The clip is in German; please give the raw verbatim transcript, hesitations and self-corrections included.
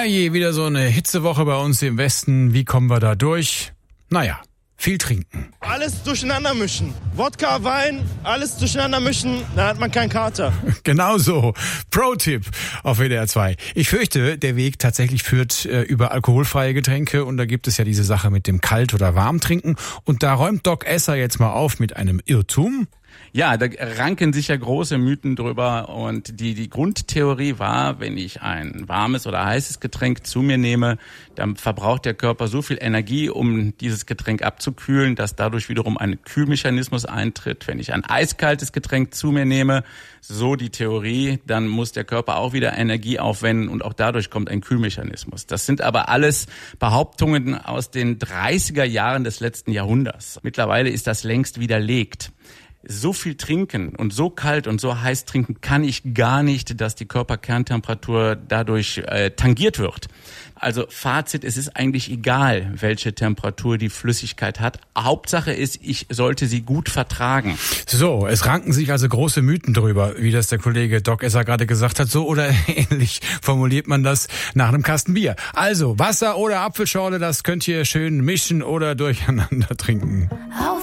Herrje, wieder so eine Hitzewoche bei uns im Westen. Wie kommen wir da durch? Naja, viel trinken. Alles durcheinander mischen. Wodka, Wein, alles durcheinander mischen, da hat man keinen Kater. Genau so. Pro-Tipp auf W D R zwei. Ich fürchte, der Weg tatsächlich führt äh, über alkoholfreie Getränke und da gibt es ja diese Sache mit dem Kalt- oder Warmtrinken. Und da räumt Doc Esser jetzt mal auf mit einem Irrtum. Ja, da ranken sich ja große Mythen drüber und die die Grundtheorie war, wenn ich ein warmes oder heißes Getränk zu mir nehme, dann verbraucht der Körper so viel Energie, um dieses Getränk abzukühlen, dass dadurch wiederum ein Kühlmechanismus eintritt. Wenn ich ein eiskaltes Getränk zu mir nehme, so die Theorie, dann muss der Körper auch wieder Energie aufwenden und auch dadurch kommt ein Kühlmechanismus. Das sind aber alles Behauptungen aus den dreißiger Jahren des letzten Jahrhunderts. Mittlerweile ist das längst widerlegt. So viel trinken und so kalt und so heiß trinken kann ich gar nicht, dass die Körperkerntemperatur dadurch äh, tangiert wird. Also Fazit, es ist eigentlich egal, welche Temperatur die Flüssigkeit hat. Hauptsache ist, ich sollte sie gut vertragen. So, es ranken sich also große Mythen drüber, wie das der Kollege Doc Esser gerade gesagt hat. So oder ähnlich formuliert man das nach einem Kasten Bier. Also Wasser oder Apfelschorle, das könnt ihr schön mischen oder durcheinander trinken. Auf